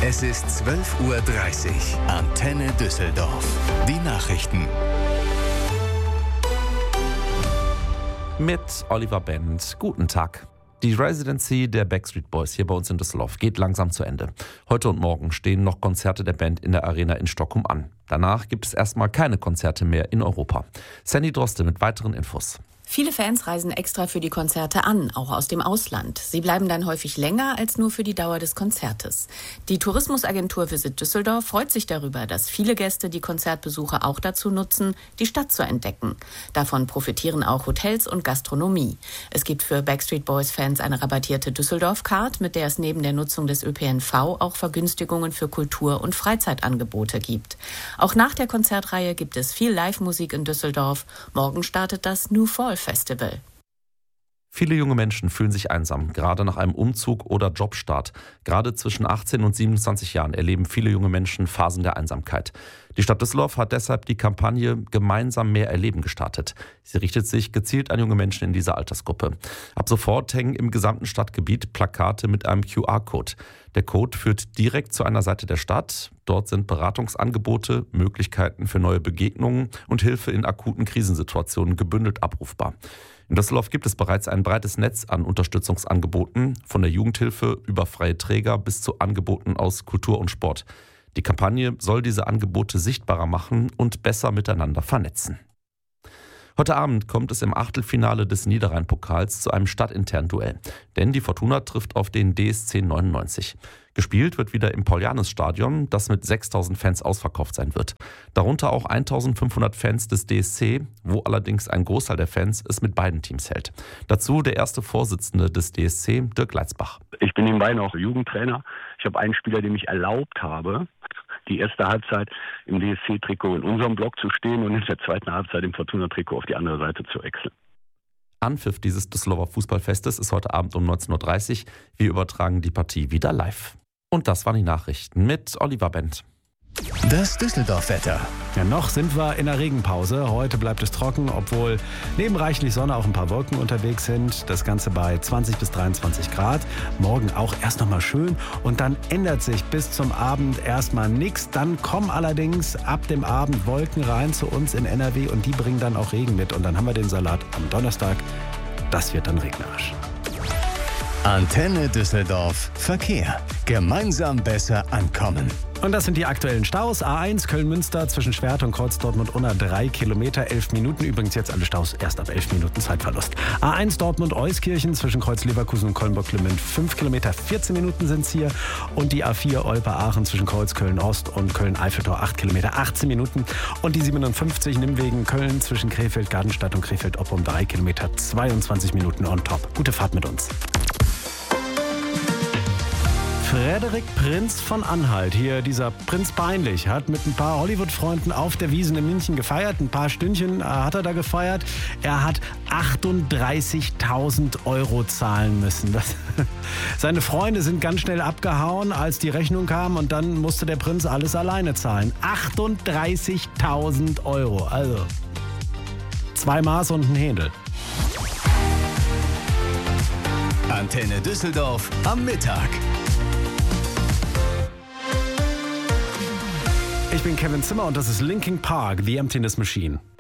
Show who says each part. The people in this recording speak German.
Speaker 1: Es ist 12:30 Uhr. Antenne Düsseldorf. Die Nachrichten.
Speaker 2: Mit Oliver Bent. Guten Tag. Die Residency der Backstreet Boys hier bei uns in Düsseldorf geht langsam zu Ende. Heute und morgen stehen noch Konzerte der Band in der Arena in Stockholm an. Danach gibt es erstmal keine Konzerte mehr in Europa. Sandy Droste mit weiteren Infos.
Speaker 3: Viele Fans reisen extra für die Konzerte an, auch aus dem Ausland. Sie bleiben dann häufig länger als nur für die Dauer des Konzertes. Die Tourismusagentur Visit Düsseldorf freut sich darüber, dass viele Gäste die Konzertbesuche auch dazu nutzen, die Stadt zu entdecken. Davon profitieren auch Hotels und Gastronomie. Es gibt für Backstreet Boys Fans eine rabattierte Düsseldorf-Card, mit der es neben der Nutzung des ÖPNV auch Vergünstigungen für Kultur- und Freizeitangebote gibt. Auch nach der Konzertreihe gibt es viel Live-Musik in Düsseldorf. Morgen startet das New Fall Festival.
Speaker 2: Viele junge Menschen fühlen sich einsam, gerade nach einem Umzug oder Jobstart. Gerade zwischen 18 und 27 Jahren erleben viele junge Menschen Phasen der Einsamkeit. Die Stadt Düsseldorf hat deshalb die Kampagne Gemeinsam mehr erleben gestartet. Sie richtet sich gezielt an junge Menschen in dieser Altersgruppe. Ab sofort hängen im gesamten Stadtgebiet Plakate mit einem QR-Code. Der Code führt direkt zu einer Seite der Stadt. Dort sind Beratungsangebote, Möglichkeiten für neue Begegnungen und Hilfe in akuten Krisensituationen gebündelt abrufbar. In Düsseldorf gibt es bereits ein breites Netz an Unterstützungsangeboten, von der Jugendhilfe über freie Träger bis zu Angeboten aus Kultur und Sport. Die Kampagne soll diese Angebote sichtbarer machen und besser miteinander vernetzen. Heute Abend kommt es im Achtelfinale des Niederrhein-Pokals zu einem stadtinternen Duell. Denn die Fortuna trifft auf den DSC 99. Gespielt wird wieder im Paul-Janus-Stadion, das mit 6.000 Fans ausverkauft sein wird. Darunter auch 1.500 Fans des DSC, wo allerdings ein Großteil der Fans es mit beiden Teams hält. Dazu der erste Vorsitzende des DSC, Dirk Leitzbach.
Speaker 4: Ich bin nebenbei noch Jugendtrainer. Ich habe einen Spieler, dem ich erlaubt habe, die erste Halbzeit im DSC-Trikot in unserem Block zu stehen und in der zweiten Halbzeit im Fortuna-Trikot auf die andere Seite zu wechseln.
Speaker 2: Anpfiff dieses Düsseldorfer Fußballfestes ist heute Abend um 19.30 Uhr. Wir übertragen die Partie wieder live. Und das waren die Nachrichten mit Oliver Bent.
Speaker 1: Das Düsseldorf-Wetter.
Speaker 5: Ja, noch sind wir in der Regenpause. Heute bleibt es trocken, obwohl neben reichlich Sonne auch ein paar Wolken unterwegs sind. Das Ganze bei 20 bis 23 Grad. Morgen auch erst noch mal schön und dann ändert sich bis zum Abend erstmal nichts. Dann kommen allerdings ab dem Abend Wolken rein zu uns in NRW und die bringen dann auch Regen mit. Und dann haben wir den Salat am Donnerstag. Das wird dann regnerisch.
Speaker 1: Antenne Düsseldorf. Verkehr. Gemeinsam besser ankommen.
Speaker 5: Und das sind die aktuellen Staus. A1 Köln-Münster zwischen Schwert und Kreuz Dortmund-Unna 3 Kilometer, 11 Minuten. Übrigens jetzt alle Staus erst ab 11 Minuten Zeitverlust. A1 Dortmund-Euskirchen zwischen Kreuz Leverkusen und Köln-Bocklemünd 5 Kilometer, 14 Minuten sind es hier. Und die A4 Olpe-Aachen zwischen Kreuz Köln-Ost und Köln-Eiffeltor 8 Kilometer, 18 Minuten. Und die 57 Nimwegen Köln zwischen Krefeld-Gartenstadt und Krefeld-Oppum 3 Kilometer, 22 Minuten on top. Gute Fahrt mit uns. Frederik Prinz von Anhalt, hier dieser Prinz Peinlich, hat mit ein paar Hollywood-Freunden auf der Wiesn in München gefeiert. Ein paar Stündchen hat er da gefeiert. Er hat 38.000 € zahlen müssen. Seine Freunde sind ganz schnell abgehauen, als die Rechnung kam und dann musste der Prinz alles alleine zahlen. 38.000 €, also 2 Maß und ein Händel.
Speaker 1: Antenne Düsseldorf am Mittag.
Speaker 5: Ich bin Kevin Zimmer und das ist Linkin Park, The Emptiness Machine.